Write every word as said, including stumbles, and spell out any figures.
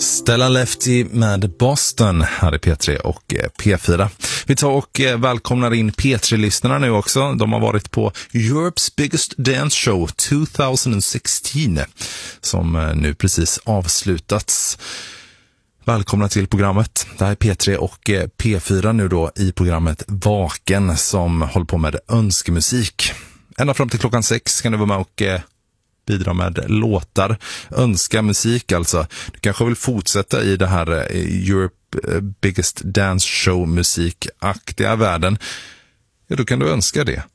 Stella Lefty med Boston här i P tre och P fyra. Vi tar och välkomnar in P tre-lyssnarna nu också. De har varit på Europe's Biggest Dance Show tjugohundrasexton som nu precis avslutats. Välkomna till programmet. Det här är P tre och P fyra nu då i programmet Vaken som håller på med önskemusik. Ända fram till klockan sex kan du vara med och bidra med låtar, önska musik alltså. Du kanske vill fortsätta i det här Europe Biggest Dance Show musikaktiga världen. Ja, då kan du önska det.